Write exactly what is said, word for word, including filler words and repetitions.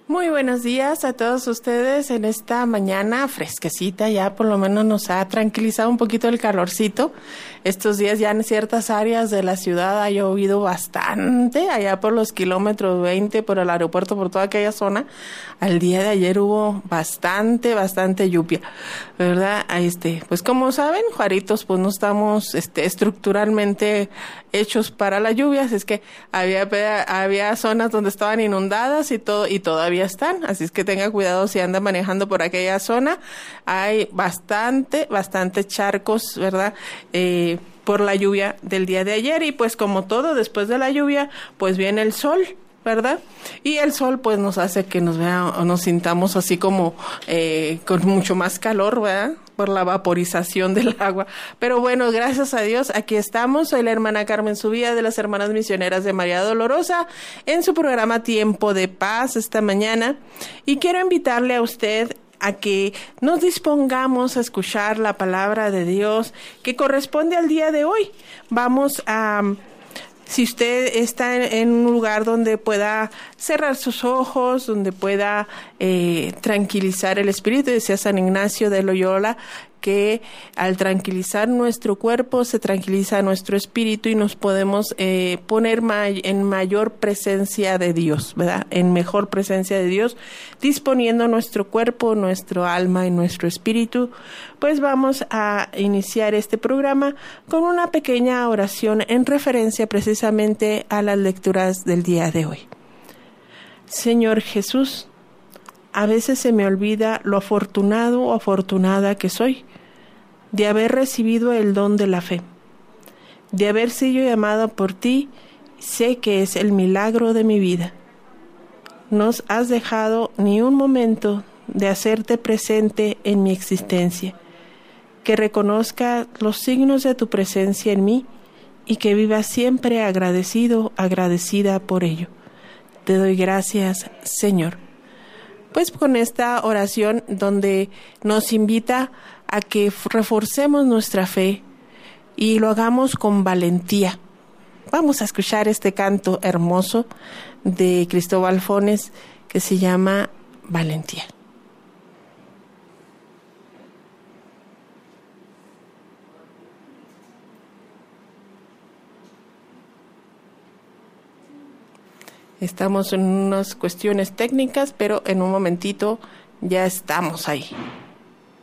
Muy buenos días a todos ustedes en esta mañana fresquecita, ya por lo menos nos ha tranquilizado un poquito el calorcito. Estos días ya en ciertas áreas de la ciudad ha llovido bastante, allá por los kilómetros veinte, por el aeropuerto, por toda aquella zona. Al día de ayer hubo bastante, bastante lluvia, ¿verdad? Este, pues como saben, Juaritos, pues no estamos este, estructuralmente hechos para la lluvia, así es que había, había zonas donde estaban inundadas y todo, y todavía están, así es que tenga cuidado si anda manejando por aquella zona. Hay bastante, bastante charcos, ¿verdad? Eh, por la lluvia del día de ayer, y pues como todo, después de la lluvia, pues viene el sol, ¿verdad? Y el sol pues nos hace que nos vea o nos sintamos así como eh, con mucho más calor, ¿verdad? Por la vaporización del agua. Pero bueno, gracias a Dios, aquí estamos. Soy la hermana Carmen Subía de las Hermanas Misioneras de María Dolorosa en su programa Tiempo de Paz esta mañana, y quiero invitarle a usted a que nos dispongamos a escuchar la palabra de Dios que corresponde al día de hoy. Vamos a... Si usted está en, en un lugar donde pueda cerrar sus ojos, donde pueda eh, tranquilizar el espíritu, decía San Ignacio de Loyola, que al tranquilizar nuestro cuerpo se tranquiliza nuestro espíritu y nos podemos eh, poner may- en mayor presencia de Dios, ¿verdad? En mejor presencia de Dios, disponiendo nuestro cuerpo, nuestro alma y nuestro espíritu. Pues vamos a iniciar este programa con una pequeña oración en referencia precisamente a las lecturas del día de hoy. Señor Jesús, a veces se me olvida lo afortunado o afortunada que soy de haber recibido el don de la fe, de haber sido llamada por ti. Sé que es el milagro de mi vida. No has dejado ni un momento de hacerte presente en mi existencia, que reconozca los signos de tu presencia en mí y que viva siempre agradecido, agradecida por ello. Te doy gracias, Señor. Pues con esta oración donde nos invita a que reforcemos nuestra fe y lo hagamos con valentía. Vamos a escuchar este canto hermoso de Cristóbal Fones que se llama Valentía. Estamos en unas cuestiones técnicas, pero en un momentito ya estamos ahí.